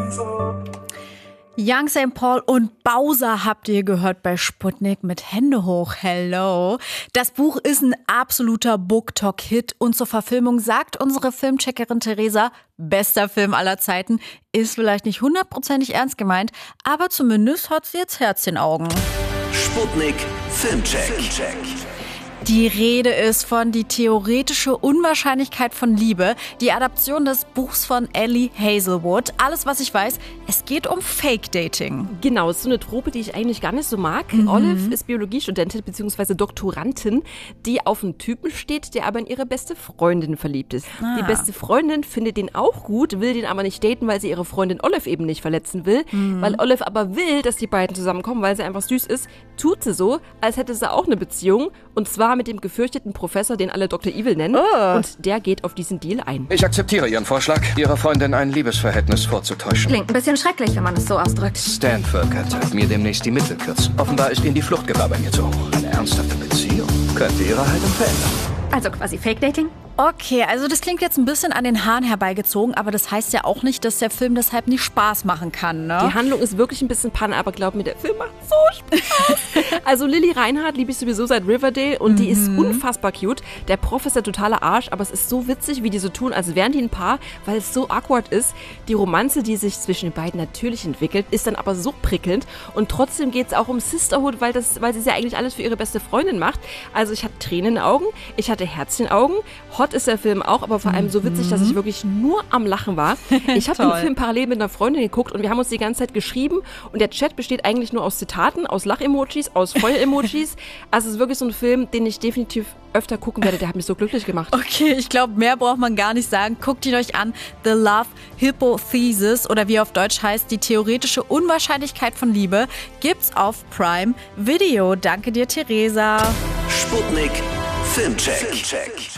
Young St. Paul und Bowser habt ihr gehört bei Sputnik mit Hände hoch. Hello. Das Buch ist ein absoluter BookTok-Hit und zur Verfilmung sagt unsere Filmcheckerin Theresa, bester Film aller Zeiten, ist vielleicht nicht 100%ig ernst gemeint, aber zumindest hat sie jetzt Herz in den Augen. Sputnik Filmcheck. Die Rede ist von Die theoretische Unwahrscheinlichkeit von Liebe, die Adaption des Buchs von Ellie Hazelwood. Alles, was ich weiß, es geht um Fake-Dating. Genau, ist so eine Trope, die ich eigentlich gar nicht so mag. Olive ist Biologiestudentin bzw. Doktorandin, die auf einen Typen steht, der aber in ihre beste Freundin verliebt ist. Die beste Freundin findet den auch gut, will den aber nicht daten, weil sie ihre Freundin Olive eben nicht verletzen will. Weil Olive aber will, dass die beiden zusammenkommen, weil sie einfach süß ist, tut sie so, als hätte sie auch eine Beziehung. Und zwar mit dem gefürchteten Professor, den alle Dr. Evil nennen. Und der geht auf diesen Deal ein. Ich akzeptiere Ihren Vorschlag, Ihrer Freundin ein Liebesverhältnis vorzutäuschen. Klingt ein bisschen schrecklich, wenn man es so ausdrückt. Stanford könnte mir demnächst die Mittel kürzen. Offenbar ist Ihnen die Fluchtgefahr bei mir zu hoch. Eine ernsthafte Beziehung könnte Ihre Haltung verändern. Also quasi Fake-Dating? Okay, also das klingt jetzt ein bisschen an den Haaren herbeigezogen, aber das heißt ja auch nicht, dass der Film deshalb nicht Spaß machen kann, ne? Die Handlung ist wirklich ein bisschen Panne, aber glaub mir, der Film macht so Spaß. Also Lily Reinhardt liebe ich sowieso seit Riverdale und die ist unfassbar cute. Der Prof ist der totale Arsch, aber es ist so witzig, wie die so tun, als wären die ein Paar, weil es so awkward ist. Die Romanze, die sich zwischen den beiden natürlich entwickelt, ist dann aber so prickelnd und trotzdem geht es auch um Sisterhood, weil sie ja eigentlich alles für ihre beste Freundin macht. Also ich hatte Tränen in den Augen, ich hatte Herz in den Augen. Hot ist der Film auch, aber vor allem so witzig, dass ich wirklich nur am Lachen war. Ich habe den Film parallel mit einer Freundin geguckt und wir haben uns die ganze Zeit geschrieben und der Chat besteht eigentlich nur aus Zitaten, aus Lach-Emojis, aus Feuer-Emojis. Also es ist wirklich so ein Film, den ich definitiv öfter gucken werde. Der hat mich so glücklich gemacht. Okay, ich glaube, mehr braucht man gar nicht sagen. Guckt ihn euch an. The Love Hypothesis oder wie auf Deutsch heißt, die theoretische Unwahrscheinlichkeit von Liebe gibt's auf Prime Video. Danke dir, Theresa. Sputnik Filmcheck.